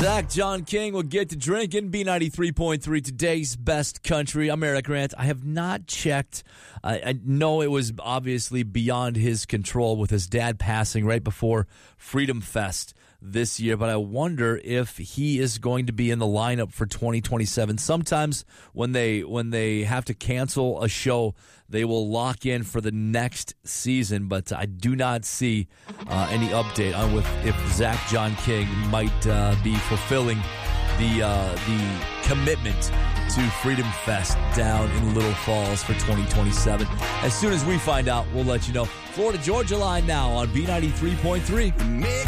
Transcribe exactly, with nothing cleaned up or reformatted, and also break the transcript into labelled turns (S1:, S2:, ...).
S1: Zach John King will get to drinking. B ninety-three point three, today's best country. I'm Eric Grant. I have not checked. I, I know it was obviously beyond his control with his dad passing right before Freedom Fest this year, but I wonder if he is going to be in the lineup for twenty twenty-seven. Sometimes when they when they have to cancel a show, they will lock in for the next season, but I do not see uh, any update on with if Zach John King might uh, be fulfilling the uh, the commitment to Freedom Fest down in Little Falls for twenty twenty-seven. As soon as we find out, we'll let you know. Florida Georgia line now on B ninety-three point three.